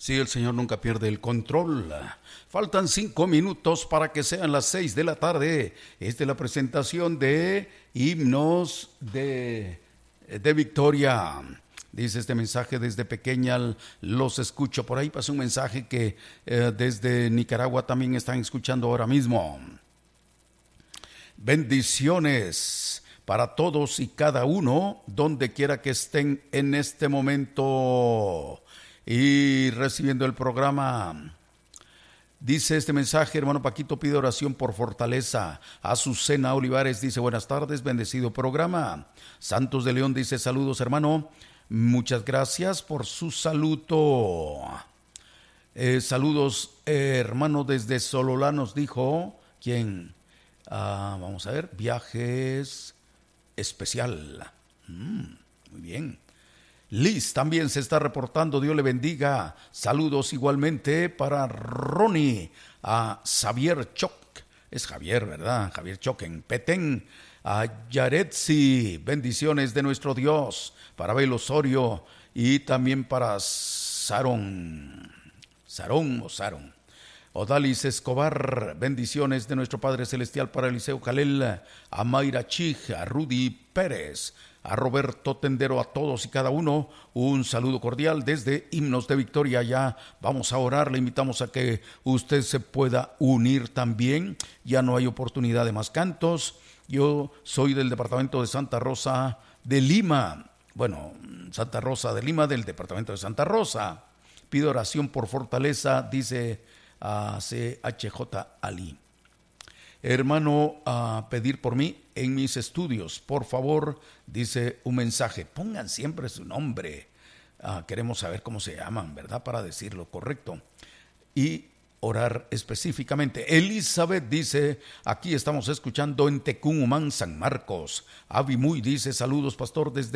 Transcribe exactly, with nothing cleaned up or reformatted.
Sí, el Señor nunca pierde el control. Faltan cinco minutos para que sean las seis de la tarde. Esta es la presentación de himnos de, de Victoria. Dice este mensaje: desde pequeña los escucho. Por ahí pasa un mensaje que eh, desde Nicaragua también están escuchando ahora mismo. Bendiciones para todos y cada uno, donde quiera que estén en este momento y recibiendo el programa. Dice este mensaje: hermano Paquito pide oración por fortaleza. Azucena Olivares dice: buenas tardes, bendecido programa. Santos de León dice: saludos hermano, muchas gracias por su saludo. Eh, saludos eh, hermano desde Sololá, nos dijo. ¿Quién? Ah, vamos a ver, viajes especial. Mm, muy bien. Liz también se está reportando, Dios le bendiga. Saludos igualmente para Ronnie, a Javier Choc, es Javier, ¿verdad? Javier Choc en Petén, a Yaretsi, bendiciones de nuestro Dios, para Abel Osorio y también para Sarón, Sarón o Sarón. Odalis Escobar, bendiciones de nuestro Padre Celestial para Eliseo Jalel, a Mayra Chig, a Rudy Pérez, a Roberto Tendero, a todos y cada uno, un saludo cordial desde Himnos de Victoria. Ya vamos a orar, le invitamos a que usted se pueda unir también. Ya no hay oportunidad de más cantos. Yo soy del departamento de Santa Rosa de Lima, bueno, Santa Rosa de Lima, del departamento de Santa Rosa. Pido oración por fortaleza, dice a C H J Ali. Hermano, a pedir por mí en mis estudios, por favor, dice un mensaje. Pongan siempre su nombre. Ah, queremos saber cómo se llaman, ¿verdad? Para decirlo correcto. Y orar específicamente. Elizabeth dice: aquí estamos escuchando en Tecumumán, San Marcos. Avi Muy dice: saludos, pastor, desde